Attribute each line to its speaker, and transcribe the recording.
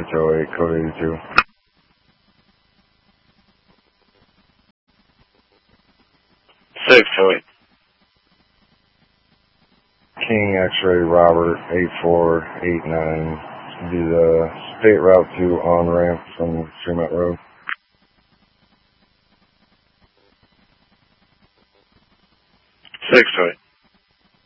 Speaker 1: 608, code 82. King X-Ray Robert 8489. Do the state route to on-ramp from Fremont Road.
Speaker 2: 608.